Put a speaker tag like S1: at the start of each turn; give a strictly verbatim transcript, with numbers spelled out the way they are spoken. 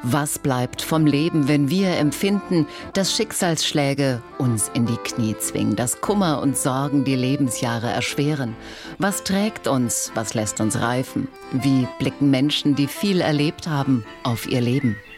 S1: Was bleibt vom Leben, wenn wir empfinden, dass Schicksalsschläge uns in die Knie zwingen, dass Kummer und Sorgen die Lebensjahre erschweren? Was trägt uns, was lässt uns reifen? Wie blicken Menschen, die viel erlebt haben, auf ihr Leben?